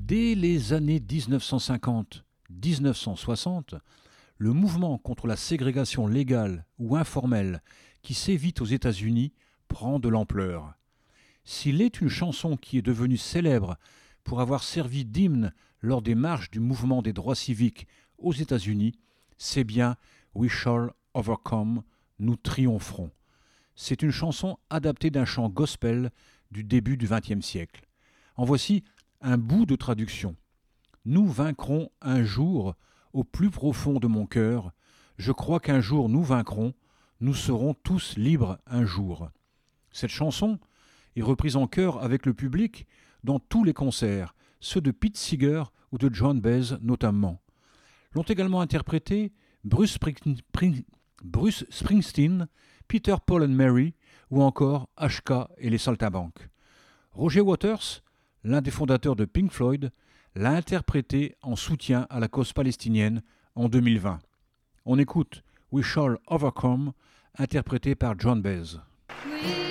Dès les années 1950-1960, le mouvement contre la ségrégation légale ou informelle qui sévit aux États-Unis prend de l'ampleur. S'il est une chanson qui est devenue célèbre pour avoir servi d'hymne lors des marches du mouvement des droits civiques aux États-Unis, c'est bien We Shall Overcome, nous triompherons. C'est une chanson adaptée d'un chant gospel du début du XXe siècle. En voici un bout de traduction. Nous vaincrons un jour au plus profond de mon cœur. Je crois qu'un jour nous vaincrons. Nous serons tous libres un jour. Cette chanson est reprise en chœur avec le public dans tous les concerts, ceux de Pete Seeger ou de Joan Baez notamment. L'ont également interprété Bruce Springsteen, Peter, Paul and Mary ou encore H.K. et les Saltimbanques. Roger Waters, l'un des fondateurs de Pink Floyd, l'a interprété en soutien à la cause palestinienne en 2020. On écoute We Shall Overcome, interprété par Joan Baez. We